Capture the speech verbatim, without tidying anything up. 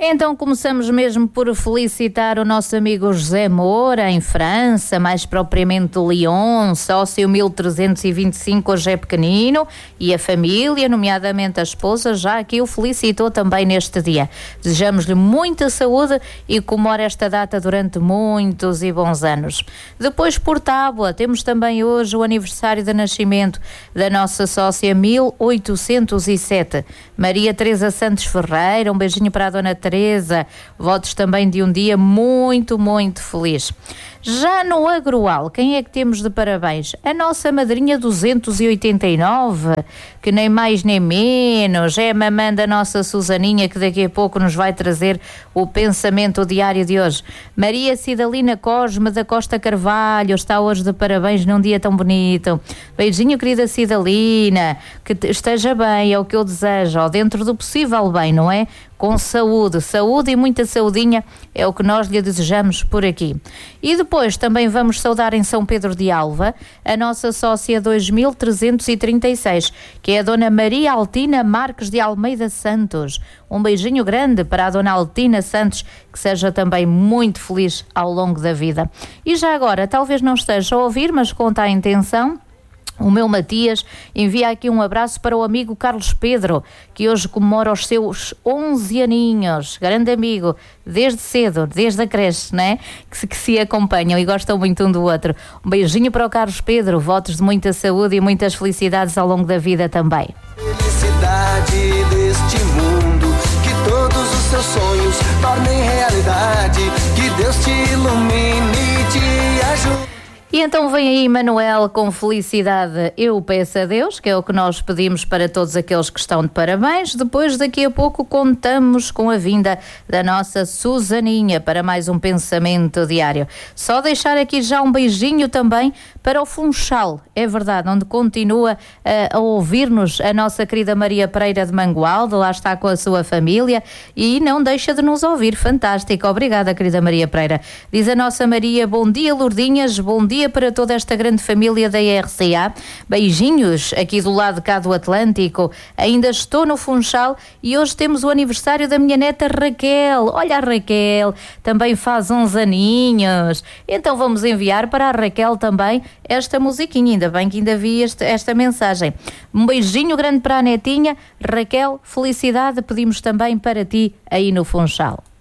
Então começamos mesmo por felicitar o nosso amigo José Moura, em França, mais propriamente Lyon, sócio mil trezentos e vinte e cinco, hoje é pequenino, e a família, nomeadamente a esposa, já aqui o felicitou também neste dia. Desejamos-lhe muita saúde e comemora esta data durante muitos e bons anos. Depois, por tábua, temos também hoje o aniversário de nascimento da nossa sócia mil oitocentos e sete, Maria Teresa Santos Ferreira. Um beijinho para a dona Teresa, votos também de um dia muito, muito feliz. Já no Agroal, quem é que temos de parabéns? A nossa madrinha duzentos e oitenta e nove, que nem mais nem menos, é a mamã da nossa Susaninha, que daqui a pouco nos vai trazer o pensamento diário de hoje. Maria Cidalina Cosme da Costa Carvalho está hoje de parabéns num dia tão bonito. Beijinho, querida Cidalina, que esteja bem, é o que eu desejo, ó, dentro do possível bem, não é? Com saúde, saúde e muita saudinha é o que nós lhe desejamos por aqui. E depois também vamos saudar em São Pedro de Alva a nossa sócia dois mil trezentos e trinta e seis, que é a dona Maria Altina Marques de Almeida Santos. Um beijinho grande para a dona Altina Santos, que seja também muito feliz ao longo da vida. E já agora, talvez não esteja a ouvir, mas conta a intenção, o meu Matias envia aqui um abraço para o amigo Carlos Pedro, que hoje comemora os seus onze aninhos. Grande amigo, desde cedo, desde a creche, né? Que se, que se acompanham e gostam muito um do outro. Um beijinho para o Carlos Pedro, votos de muita saúde e muitas felicidades ao longo da vida também. Felicidade deste mundo, que todos os seus sonhos tornem realidade, que Deus te ilumine e te ajude. E então vem aí Manuel com felicidade, eu peço a Deus, que é o que nós pedimos para todos aqueles que estão de parabéns. Depois, daqui a pouco, contamos com a vinda da nossa Susaninha para mais um pensamento diário. Só deixar aqui já um beijinho também para o Funchal, é verdade, onde continua uh, a ouvir-nos a nossa querida Maria Pereira de Mangualde, lá está com a sua família e não deixa de nos ouvir, fantástico. Obrigada, querida Maria Pereira. Diz a nossa Maria, bom dia Lourdinhas, bom dia para toda esta grande família da R C A. Beijinhos aqui do lado de cá do Atlântico. Ainda estou no Funchal e hoje temos o aniversário da minha neta Raquel. Olha a Raquel, também faz uns aninhos. Então vamos enviar para a Raquel também esta musiquinha. Ainda bem que ainda vi este, esta mensagem. Um beijinho grande para a netinha. Raquel, felicidade pedimos também para ti aí no Funchal.